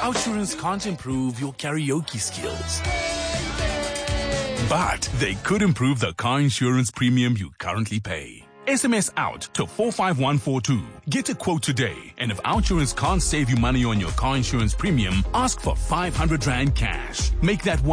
Outsurance can't improve your karaoke skills, but they could improve the car insurance premium you currently pay. SMS out to 45142. Get a quote today, and if Outsurance can't save you money on your car insurance premium, ask for 500 Rand cash. Make that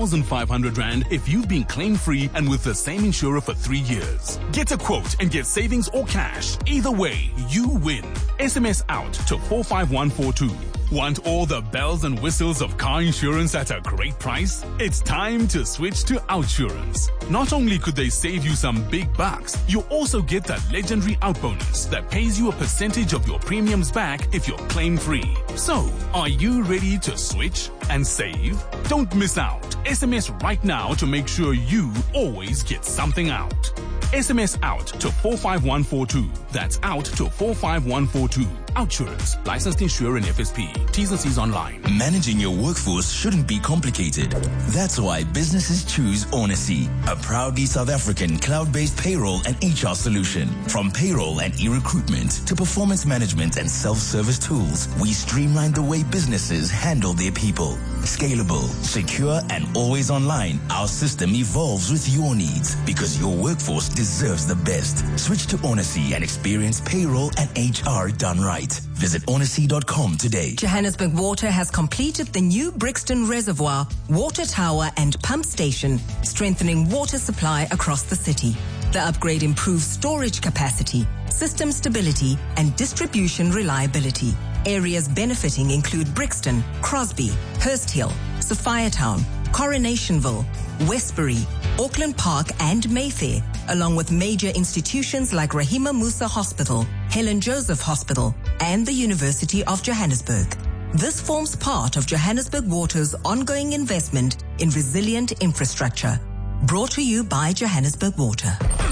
1,500 Rand if you've been claim-free and with the same insurer for 3 years. Get a quote and get savings or cash. Either way, you win. SMS out to 45142. Want all the bells and whistles of car insurance at a great price? It's time to switch to Outsurance. Not only could they save you some big bucks, you also get that legendary out bonus that pays you a percentage of your premiums back if you're claim-free. So, are you ready to switch and save? Don't miss out. SMS right now to make sure you always get something out. SMS out to 45142. That's out to 45142. Outsurance. Licensed insurer and FSP. T's and C's online. Managing your workforce shouldn't be complicated. That's why businesses choose Onacy, a proudly South African cloud-based payroll and HR solution. From payroll and e-recruitment to performance management and self-service tools, we streamline the way businesses handle their people. Scalable, secure, and always online, our system evolves with your needs because your workforce deserves the best. Switch to Onacy and experience payroll and HR done right. Visit onacy.com today. Johannesburg Water has completed the new Brixton Reservoir, water tower and pump station, strengthening water supply across the city. The upgrade improves storage capacity, system stability and distribution reliability. Areas benefiting include Brixton, Crosby, Hurst Hill, Sophiatown, Coronationville, Westbury, Auckland Park and Mayfair, along with major institutions like Rahima Musa Hospital, Helen Joseph Hospital, and the University of Johannesburg. This forms part of Johannesburg Water's ongoing investment in resilient infrastructure. Brought to you by Johannesburg Water.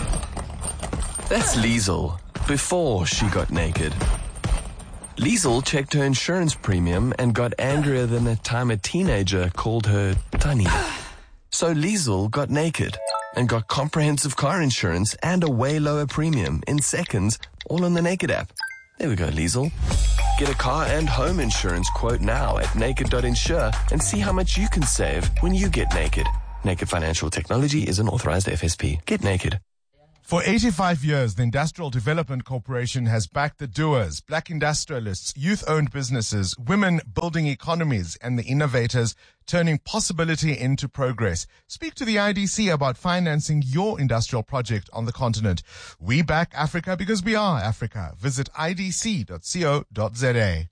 That's Liesel, before she got naked. Liesel checked her insurance premium and got angrier than the time a teenager called her Tani. So Liesel got naked and got comprehensive car insurance and a way lower premium in seconds, all on the Naked app. There we go, Liesel. Get a car and home insurance quote now at naked.insure and see how much you can save when you get naked. Naked Financial Technology is an authorized FSP. Get naked. For 85 years, the Industrial Development Corporation has backed the doers, black industrialists, youth-owned businesses, women building economies, and the innovators turning possibility into progress. Speak to the IDC about financing your industrial project on the continent. We back Africa because we are Africa. Visit idc.co.za.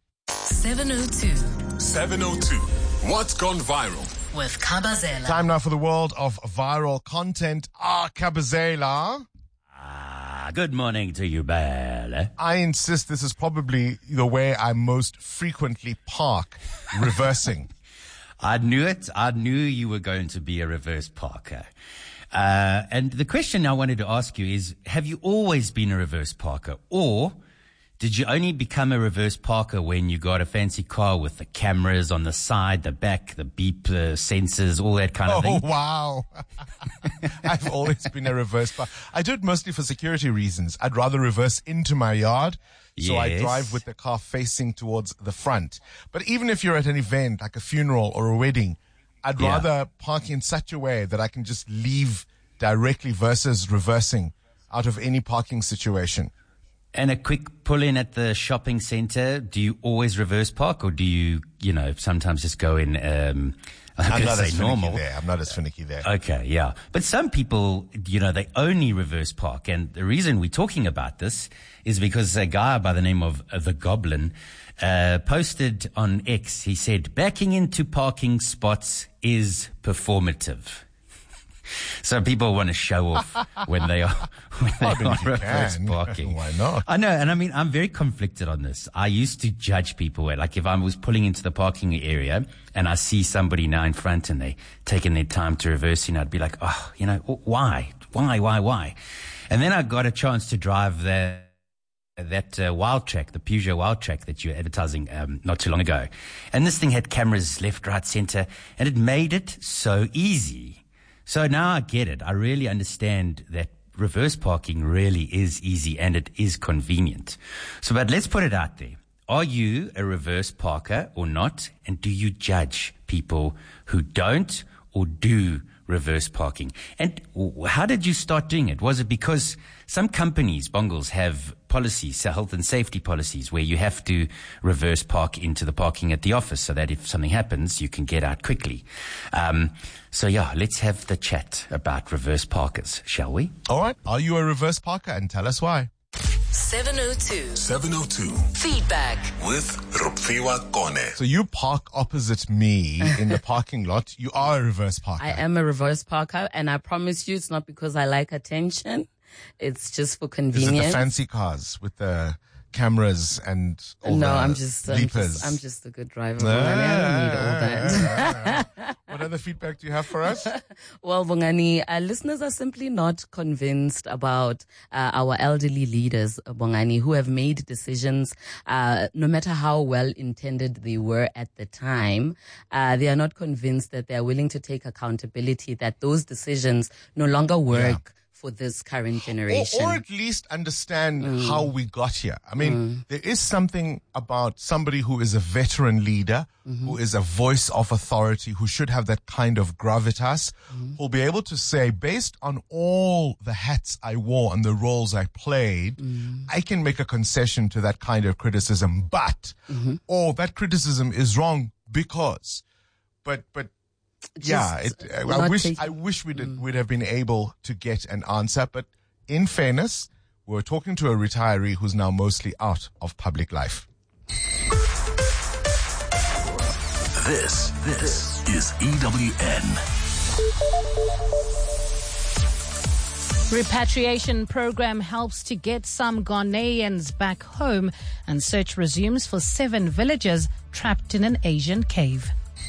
702. What's gone viral? With Kabazela. Time now for the world of viral content. Kabazela. Good morning to you, Belle. I insist this is probably the way I most frequently park, reversing. I knew it. I knew you were going to be a reverse parker. And the question I wanted to ask you is, have you always been a reverse parker? Or did you only become a reverse parker when you got a fancy car with the cameras on the side, the back, the beep sensors, all that kind of thing? Oh, wow. I've always been a reverse parker. I do it mostly for security reasons. I'd rather reverse into my yard. So I drive with the car facing towards the front. But even if you're at an event like a funeral or a wedding, I'd rather park in such a way that I can just leave directly versus reversing out of any parking situation. And a quick pull in at the shopping center, do you always reverse park or do you, sometimes just go in, I'm not as finicky there. Okay, yeah. But some people, they only reverse park. And the reason we're talking about this is because a guy by the name of The Goblin posted on X, he said, backing into parking spots is performative. So people want to show off when they are reverse parking. Why not? I know, and I mean, I'm very conflicted on this. I used to judge people like if I was pulling into the parking area and I see somebody now in front and they taking their time to reverse, I'd be like, why? And then I got a chance to drive that Wild Track, the Peugeot Wild Track that you were advertising not too long ago. And this thing had cameras left, right, center, and it made it so easy. So now I get it. I really understand that reverse parking really is easy and it is convenient. So, but let's put it out there. Are you a reverse parker or not? And do you judge people who don't or do reverse parking? And how did you start doing it? Was it because some companies, Bongles, have policies, health and safety policies, where you have to reverse park into the parking at the office so that if something happens, you can get out quickly? So let's have the chat about reverse parkers, shall we? All right. Are you a reverse parker? And tell us why. 702 Feedback with Rupfiwa Kone. So you park opposite me in the parking lot. You are a reverse parker. I am a reverse parker, and I promise you it's not because I like attention. It's just for convenience. Is it the fancy cars with the cameras and all no, the I'm just a good driver. I don't need all that. What other feedback do you have for us? Well, Bongani, listeners are simply not convinced about our elderly leaders, Bongani, who have made decisions, no matter how well intended they were at the time. They are not convinced that they are willing to take accountability, that those decisions no longer work for this current generation. Or at least understand how we got here. I mean, there is something about somebody who is a veteran leader, who is a voice of authority, who should have that kind of gravitas, who'll be able to say, based on all the hats I wore and the roles I played, I can make a concession to that kind of criticism, but, or that criticism is wrong because, but, I wish we'd have been able to get an answer. But in fairness, we're talking to a retiree who's now mostly out of public life. This is EWN. Repatriation program helps to get some Ghanaians back home, and search resumes for 7 villagers trapped in an Asian cave.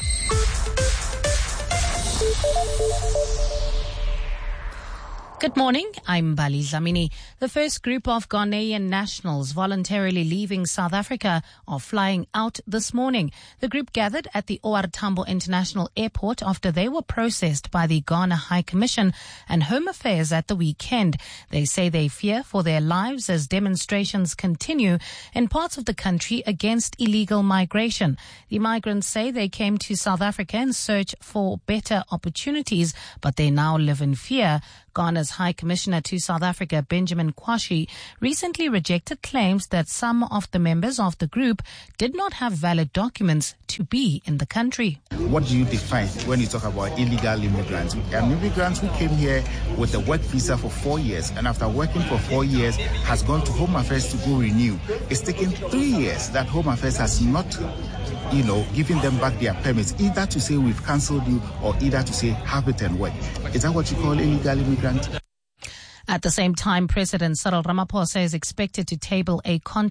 Good morning, I'm Bali Zamini. The first group of Ghanaian nationals voluntarily leaving South Africa are flying out this morning. The group gathered at the OR Tambo International Airport after they were processed by the Ghana High Commission and Home Affairs at the weekend. They say they fear for their lives as demonstrations continue in parts of the country against illegal migration. The migrants say they came to South Africa in search for better opportunities, but they now live in fear. Ghana's High Commissioner to South Africa, Benjamin Kwashi, recently rejected claims that some of the members of the group did not have valid documents to be in the country. What do you define when you talk about illegal immigrants? Immigrants who came here with a work visa for 4 years and after working for 4 years has gone to Home Affairs to go renew. It's taken 3 years that Home Affairs has not giving them back their permits, either to say we've cancelled you or either to say have it and work. Is that what you call illegal immigrant? At the same time, President Cyril Ramaphosa is expected to table a content